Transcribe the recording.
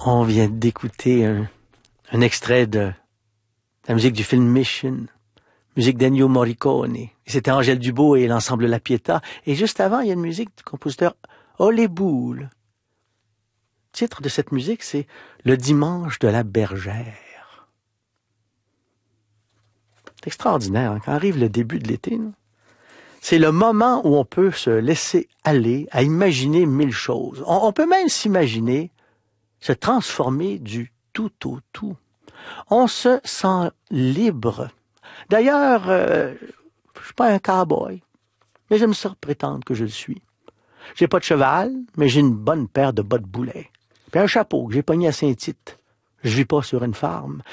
On vient d'écouter un extrait de la musique du film Mission, musique d'Ennio Morricone. C'était Angèle Dubois et l'ensemble La Pietà. Et juste avant, il y a une musique du compositeur Ole Bull. Le titre de cette musique, c'est Le dimanche de la bergère. C'est extraordinaire, hein? Quand arrive le début de l'été, là, c'est le moment où on peut se laisser aller à imaginer mille choses. On peut même s'imaginer se transformer du tout au tout. On se sent libre. D'ailleurs, je suis pas un cow-boy, mais j'aime ça prétendre que je le suis. J'ai pas de cheval, mais j'ai une bonne paire de bottes boulet. Puis un chapeau que j'ai pogné à Saint-Tite. Je vis pas sur une farm.